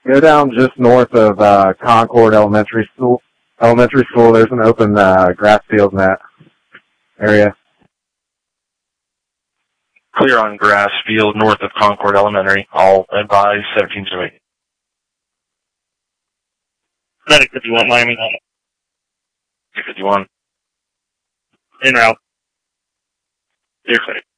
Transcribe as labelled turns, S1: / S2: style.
S1: Go down just north of Concord Elementary School. There's an open grass field in that area.
S2: Clear on grass field north of Concord Elementary. I'll advise 1708.
S3: Medic 51, Miami.
S2: 51.
S3: En route.
S2: You're clear.